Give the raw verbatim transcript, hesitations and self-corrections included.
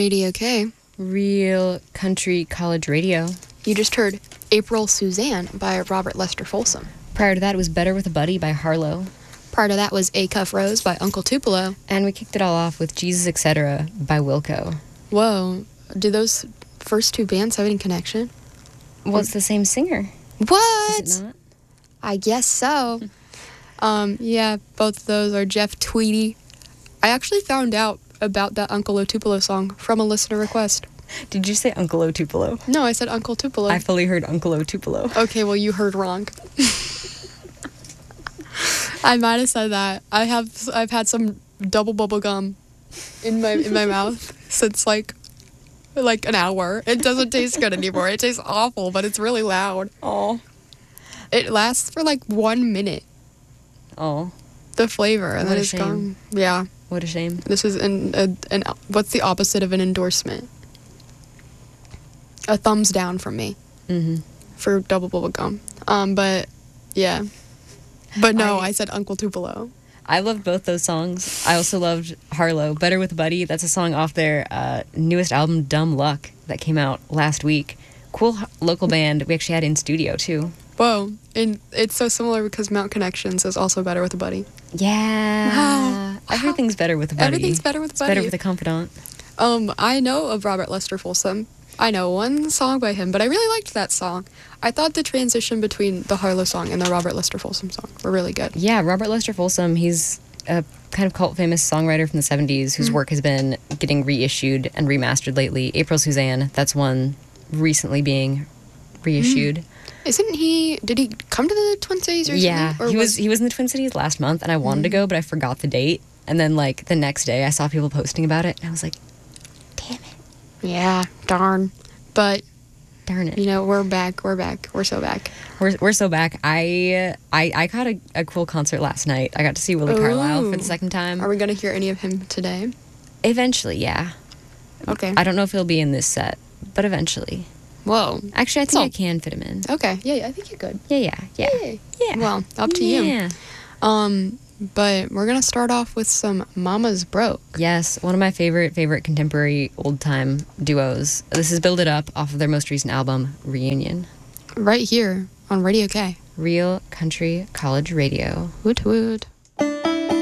Radio K. Real Country College Radio. You just heard April Suzanne by Robert Lester Folsom. Prior to that, it was Better with a Buddy by Harlow. Prior to that was A Cuff Rose by Uncle Tupelo. And we kicked it all off with Jesus et cetera by Wilco. Whoa. Do those first two bands have any connection? Well, it's the same singer. What? Is it not? I guess so. um, yeah, both of those are Jeff Tweedy. I actually found out about that Uncle Tupelo song from a listener request. Did you say Uncle O Tupelo? No, I said Uncle Tupelo. I fully heard Uncle O Tupelo. Okay, well, you heard wrong. I might have said that. I have I've had some double bubble gum in my in my mouth since like like an hour. It doesn't taste good anymore. It tastes awful, but it's really loud. Oh. It lasts for like one minute. Oh. The flavor, and What then a it's shame. gone. Yeah. What a shame. This is an, a, an what's the opposite of an endorsement? A thumbs down from me Mm-hmm. for double bubble gum. Um, but yeah. But no, I, I- I said Uncle Tupelo. I loved both those songs. I also loved Harlow, Better with a Buddy. That's a song off their uh, newest album, Dumb Luck, that came out last week. Cool h- local band. We actually had in studio, too. Whoa, and it's so similar because Mount Connections is also Better with a Buddy. Yeah. Wow. Everything's better with a buddy. Everything's better with a It's buddy. better with a confidant. Um, I know of Robert Lester Folsom. I know one song by him, but I really liked that song. I thought the transition between the Harlow song and the Robert Lester Folsom song were really good. Yeah, Robert Lester Folsom, he's a kind of cult famous songwriter from the seventies whose work has been getting reissued and remastered lately. April Suzanne, that's one recently being reissued. Isn't he? Did he come to the Twin Cities recently? Yeah, Or he was he was in the Twin Cities last month, and I wanted to go, but I forgot the date. And then, like, the next day, I saw people posting about it, and I was like, damn it, Yeah, darn. But darn it. you know, we're back. We're back. We're so back. We're we're so back. I I I caught a, a cool concert last night. I got to see Willie Carlisle for Ooh. the second time. Are we gonna hear any of him today? Eventually, yeah. Okay. I don't know if he'll be in this set, but eventually. Whoa. Actually, I think So- I can fit him in. Okay. Yeah, yeah, I think you're good. Yeah, yeah, yeah. Yay. Yeah. Well, up to you. Yeah. Um, but we're gonna start off with some Mama's Broke. Yes, one of my favorite, favorite contemporary old-time duos. This is Build It Up off of their most recent album, Reunion. Right here on Radio K. Real Country College Radio. Woot woot.